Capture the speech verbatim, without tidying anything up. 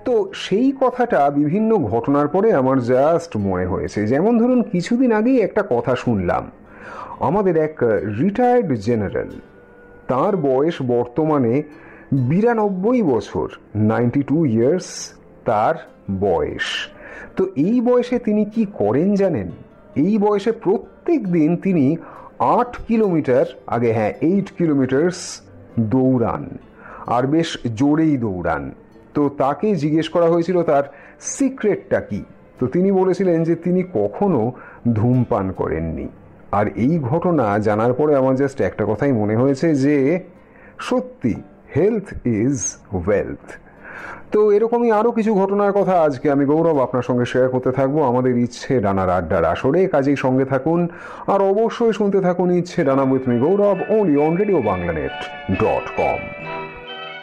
তো সেই কথাটা বিভিন্ন ঘটনার পরে আমার জাস্ট মনে হয়েছে। যেমন ধরুন, কিছুদিন আগেই একটা কথা শুনলাম, আমাদের এক রিটায়ার্ড জেনারেল, তার বয়স বর্তমানে বিরানব্বই বছর, নাইনটি টু ইয়ার্স তার বয়স। তো এই বয়সে তিনি কি করেন জানেন? এই বয়সে প্রত্যেক দিন তিনি আট কিলোমিটার, আগে হ্যাঁ এইট কিলোমিটার্স দৌড়ান, আর বেশ জোরেই দৌড়ান। তো তাকে জিজ্ঞেস করা হয়েছিল তার সিক্রেটটা কি। তো তিনি বলেছিলেন যে তিনি কখনো ধূমপান করেননি। আর এই ঘটনা জানার পরে আমার জাস্ট একটা কথাই মনে হয়েছে যে সত্যি হেলথ ইজ ওয়েলথ। তো এরকমই আরও কিছু ঘটনার কথা আজকে আমি গৌরব আপনার সঙ্গে শেয়ার করতে থাকবো আমাদের ইচ্ছে ডানার আড্ডার আসরে। কাজেই সঙ্গে থাকুন, আর অবশ্যই শুনতে থাকুন ইচ্ছে ডানা with me Gaurav, only on radio বাংলানেট dot com.